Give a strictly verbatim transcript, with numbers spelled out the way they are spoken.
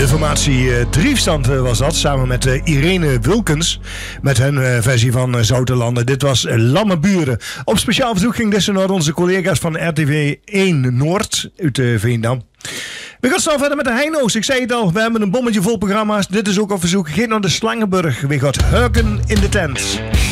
De formatie uh, Driefstand uh, was dat, samen met uh, Irene Wilkens. Met hun uh, versie van uh, Zoutelanden. Dit was uh, Lamme Buren. Op speciaal verzoek ging dit naar onze collega's van R T V één Noord uit uh, Veendam. We gaan snel verder met de Heino's. Ik zei het al, we hebben een bommetje vol programma's. Dit is ook op verzoek. Geet naar de Slangenburg. We gaan hurken in de tent.